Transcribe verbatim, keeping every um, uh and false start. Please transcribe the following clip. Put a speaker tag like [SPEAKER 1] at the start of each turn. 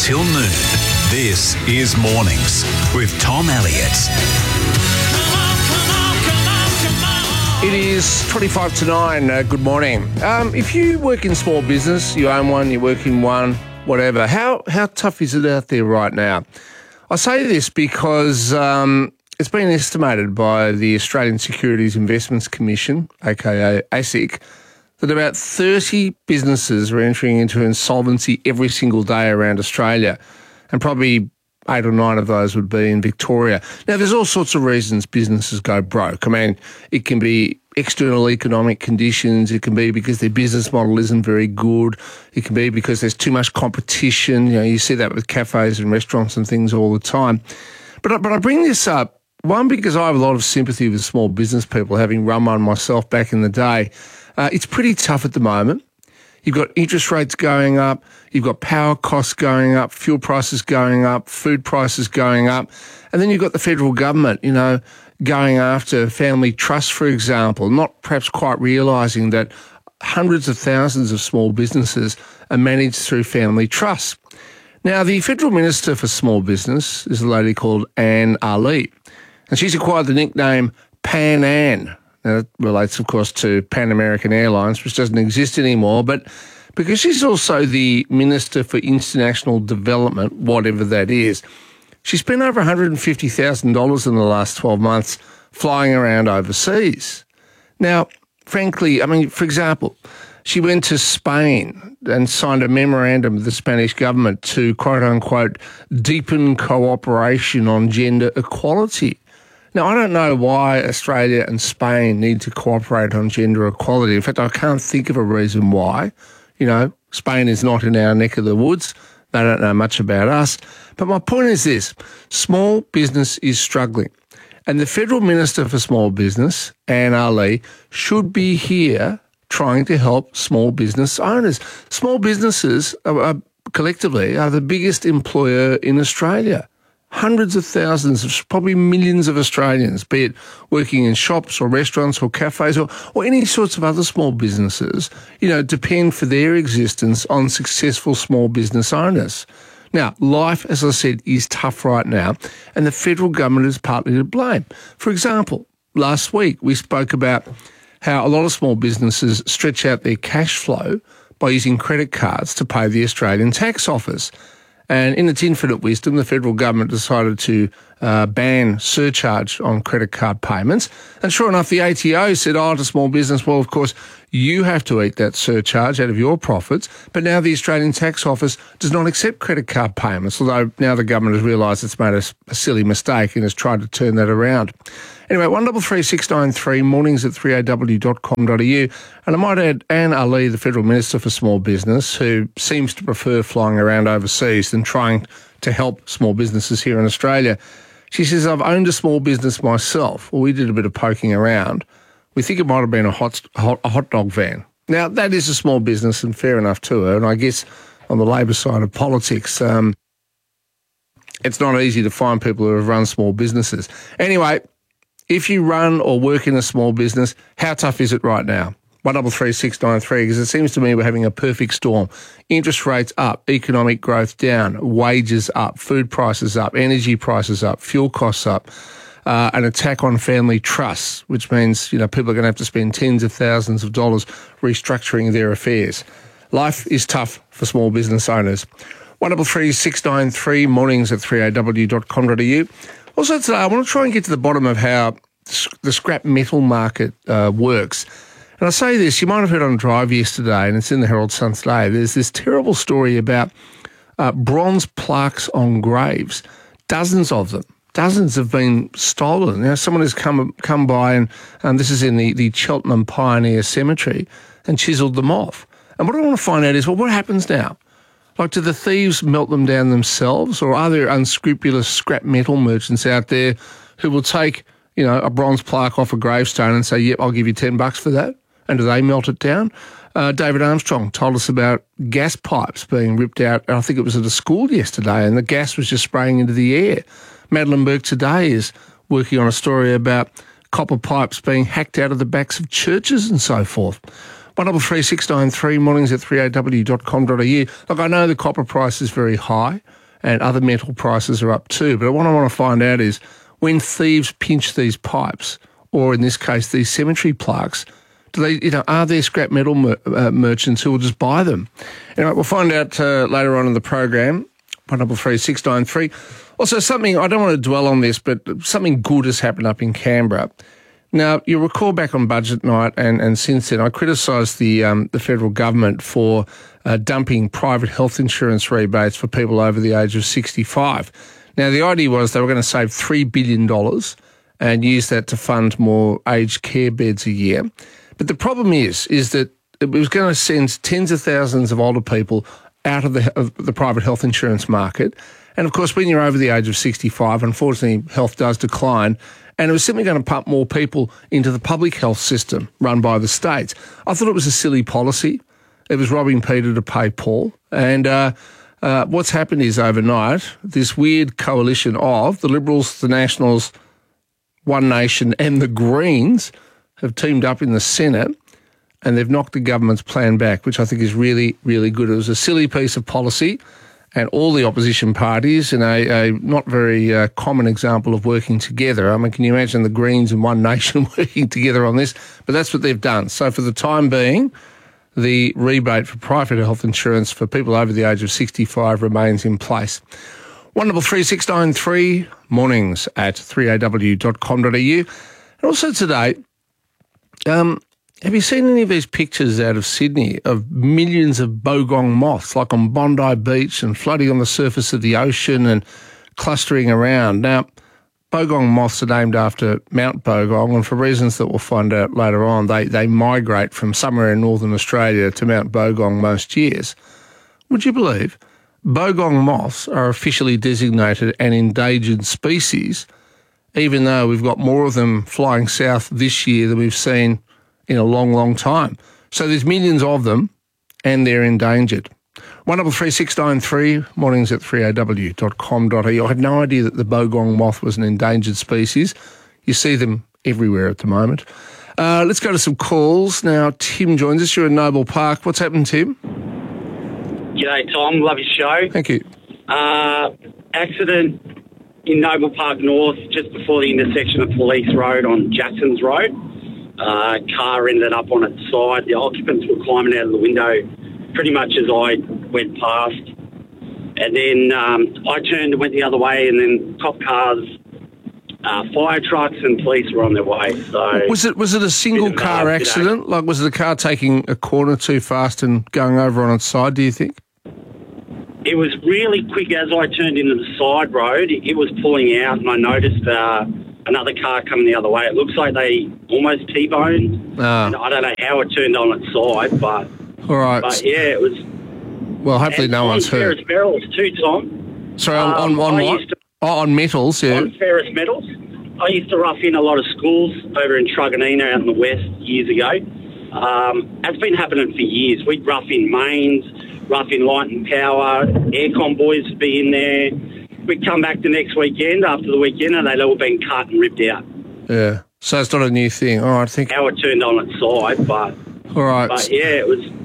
[SPEAKER 1] till noon. This is Mornings with Tom Elliott.
[SPEAKER 2] It is twenty-five to nine. Uh, good morning. Um, if you work in small business, you own one, you work in one, whatever, how how tough is it out there right now? I say this because um, it's been estimated by the Australian Securities Investments Commission, aka A S I C, that about thirty businesses are entering into insolvency every single day around Australia, and probably eight or nine of those would be in Victoria. Now, there's all sorts of reasons businesses go broke. I mean, it can be external economic conditions. It can be because their business model isn't very good. It can be because there's too much competition. You know, you see that with cafes and restaurants and things all the time. But, I- but I bring this up, one, because I have a lot of sympathy with small business people, having run one myself back in the day. Uh, it's pretty tough at the moment. You've got interest rates going up, you've got power costs going up, fuel prices going up, food prices going up, and then you've got the federal government, you know, going after family trusts, for example, not perhaps quite realising that hundreds of thousands of small businesses are managed through family trusts. Now, the Federal Minister for Small Business is a lady called Anne Ali, and she's acquired the nickname Pan Ann. Now, that relates, of course, to Pan American Airlines, which doesn't exist anymore, but because she's also the Minister for International Development, whatever that is, she spent over one hundred fifty thousand dollars in the last twelve months flying around overseas. Now, frankly, I mean, for example, she went to Spain and signed a memorandum with the Spanish government to, quote-unquote, deepen cooperation on gender equality. Now, I don't know why Australia and Spain need to cooperate on gender equality. In fact, I can't think of a reason why. You know, Spain is not in our neck of the woods. They don't know much about us. But my point is this: small business is struggling. And the Federal Minister for Small Business, Anne Ali, should be here trying to help small business owners. Small businesses are, are, collectively are the biggest employer in Australia. Hundreds of thousands, of, probably millions of Australians, be it working in shops or restaurants or cafes or, or any sorts of other small businesses, you know, depend for their existence on successful small business owners. Now, life, as I said, is tough right now, and the federal government is partly to blame. For example, last week we spoke about how a lot of small businesses stretch out their cash flow by using credit cards to pay the Australian Tax Office. And in its infinite wisdom, the federal government decided to uh, ban surcharge on credit card payments. And sure enough, the A T O said, oh, to small business, well, of course, you have to eat that surcharge out of your profits. But now the Australian Tax Office does not accept credit card payments, although now the government has realised it's made a, a silly mistake and has tried to turn that around. Anyway, one double three six nine three, mornings at three a w dot com dot a u. And I might add Anne Ali, the Federal Minister for Small Business, who seems to prefer flying around overseas than trying to help small businesses here in Australia. She says, I've owned a small business myself. Well, we did a bit of poking around. We think it might have been a hot, hot, a hot dog van. Now, that is a small business and fair enough to her. And I guess on the Labor side of politics, um, it's not easy to find people who have run small businesses. Anyway, if you run or work in a small business, how tough is it right now? one double three six nine three, because it seems to me we're having a perfect storm. Interest rates up, economic growth down, wages up, food prices up, energy prices up, fuel costs up, uh, an attack on family trusts, which means, you know, people are going to have to spend tens of thousands of dollars restructuring their affairs. Life is tough for small business owners. one double three six nine three, mornings at three a w dot com dot a u. Also today, I want to try and get to the bottom of how the scrap metal market uh, works. And I say this, you might have heard on Drive yesterday, and it's in the Herald Sun today, there's this terrible story about uh, bronze plaques on graves. Dozens of them. Dozens have been stolen. Now, someone has come come by, and um, this is in the, the Cheltenham Pioneer Cemetery, and chiselled them off. And what I want to find out is, well, what happens now? Like, do the thieves melt them down themselves, or are there unscrupulous scrap metal merchants out there who will take, you know, a bronze plaque off a gravestone and say, yep, I'll give you ten bucks for that? And do they melt it down? Uh, David Armstrong told us about gas pipes being ripped out. I think it was at a school yesterday, and the gas was just spraying into the air. Madeline Burke today is working on a story about copper pipes being hacked out of the backs of churches and so forth. one double three six nine three, mornings at three a w dot com dot a u. Look, I know the copper price is very high. and other metal prices are up too. But what I want to find out is when thieves pinch these pipes, or in this case, these cemetery plaques, do they, you know, are there scrap metal mer- uh, merchants who will just buy them? Anyway, we'll find out uh, later on in the program. one double three six nine three. Also, something, I don't want to dwell on this, but something good has happened up in Canberra. Now, you'll recall back on budget night and, and since then, I criticised the um, the federal government for uh, dumping private health insurance rebates for people over the age of sixty-five. Now, the idea was they were going to save three billion dollars and use that to fund more aged care beds a year. But the problem is, is that it was going to send tens of thousands of older people out of the, of the private health insurance market. And of course, when you're over the age of sixty-five, unfortunately, health does decline. And it was simply going to pump more people into the public health system run by the states. I thought it was a silly policy. It was robbing Peter to pay Paul. And uh, uh, what's happened is overnight, this weird coalition of the Liberals, the Nationals, One Nation and the Greens have teamed up in the Senate, and they've knocked the government's plan back, which I think is really, really good. It was a silly piece of policy, and all the opposition parties in a, a not very uh, common example of working together. I mean, can you imagine the Greens and One Nation working together on this? But that's what they've done. So for the time being, the rebate for private health insurance for people over the age of sixty-five remains in place. one double three six nine three, mornings at three a w dot com dot a u. And also today, um, have you seen any of these pictures out of Sydney of millions of bogong moths, like on Bondi Beach and floating on the surface of the ocean and clustering around? Now, bogong moths are named after Mount Bogong, and for reasons that we'll find out later on, they, they migrate from somewhere in northern Australia to Mount Bogong most years. Would you believe bogong moths are officially designated an endangered species, even though we've got more of them flying south this year than we've seen in a long, long time. So there's millions of them, and they're endangered. one double three six nine three, mornings at three a w dot com dot a u. I had no idea that the bogong moth was an endangered species. You see them everywhere at the moment. Uh, let's go to some calls. Now, Tim joins us. You're in Noble Park. What's happened, Tim?
[SPEAKER 3] G'day, Tom. Love your show.
[SPEAKER 2] Thank you.
[SPEAKER 3] Uh, accident in Noble Park North, just before the intersection of Police Road on Jackson's Road. Uh, car ended up on its side. The occupants were climbing out of the window pretty much as I went past. And then um, I turned and went the other way, and then cop cars, uh, fire trucks and police were on their way. So
[SPEAKER 2] Was it was it a single car accident? Like, was the car taking a corner too fast and going over on its side, do you think?
[SPEAKER 3] It was really quick. As I turned into the side road, it, it was pulling out, and I noticed uh, another car coming the other way. It looks like they almost T-boned.
[SPEAKER 2] Ah.
[SPEAKER 3] And I don't know how it turned on its side, but,
[SPEAKER 2] All right.
[SPEAKER 3] but yeah, it was...
[SPEAKER 2] Well, hopefully no one's
[SPEAKER 3] on
[SPEAKER 2] hurt.
[SPEAKER 3] Ferris Metals too, Tom.
[SPEAKER 2] Sorry, on, on,
[SPEAKER 3] Um,
[SPEAKER 2] on
[SPEAKER 3] I
[SPEAKER 2] what?
[SPEAKER 3] used to-
[SPEAKER 2] Oh, on metals, yeah.
[SPEAKER 3] On Ferris Metals. I used to rough in a lot of schools over in Truganina out in the west years ago. Um, it's been happening for years. We'd rough in mains, rough in light and power, aircon boys would be in there. We'd come back the next weekend after the weekend and they'd all been cut and ripped out.
[SPEAKER 2] Yeah. So it's not a new thing. All right, I think.
[SPEAKER 3] How it turned on its side, but,
[SPEAKER 2] All right.
[SPEAKER 3] but yeah, it was